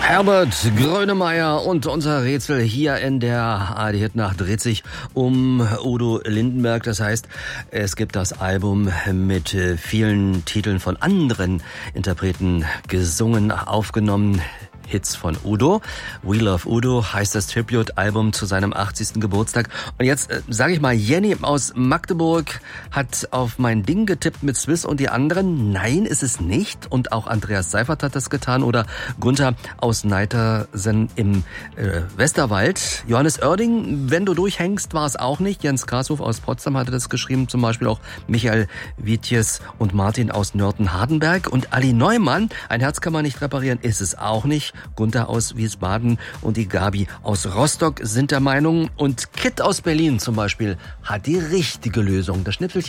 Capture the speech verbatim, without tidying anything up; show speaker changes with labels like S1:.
S1: Herbert Grönemeyer und unser Rätsel hier in der A R D-Hitnacht dreht sich um Udo Lindenberg. Das heißt, es gibt das Album mit vielen Titeln von anderen Interpreten gesungen, aufgenommen. Hits von Udo. We Love Udo heißt das Tribute-Album zu seinem achtzigsten Geburtstag. Und jetzt äh, sage ich mal, Jenny aus Magdeburg hat auf mein Ding getippt mit Swiss und die anderen. Nein, ist es nicht. Und auch Andreas Seifert hat das getan. Oder Gunther aus Neitersen im äh, Westerwald. Johannes Oerding, wenn du durchhängst, war es auch nicht. Jens Grashof aus Potsdam hatte das geschrieben. Zum Beispiel auch Michael Wietjes und Martin aus Nörten-Hardenberg. Und Ali Neumann, ein Herz kann man nicht reparieren, ist es auch nicht. Gunther aus Wiesbaden und die Gabi aus Rostock sind der Meinung. Und Kit aus Berlin zum Beispiel hat die richtige Lösung. Das Schnipselchen